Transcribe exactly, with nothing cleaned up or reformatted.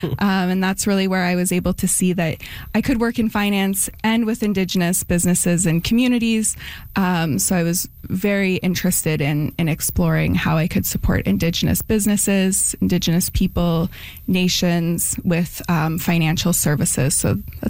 um, and that's really where I was able to see that I could work in finance and with Indigenous businesses and communities. Um, so I was very interested in, in exploring how I could support Indigenous businesses, Indigenous people, nations with um, financial services. So